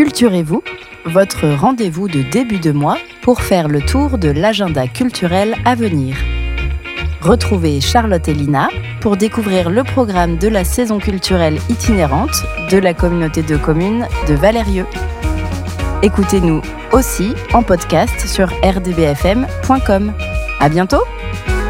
Culturez-vous, votre rendez-vous de début de mois pour faire le tour de l'agenda culturel à venir. Retrouvez Charlotte et Lina pour découvrir le programme de la saison culturelle itinérante de la communauté de communes de Valérieux. Écoutez-nous aussi en podcast sur rdbfm.com. À bientôt!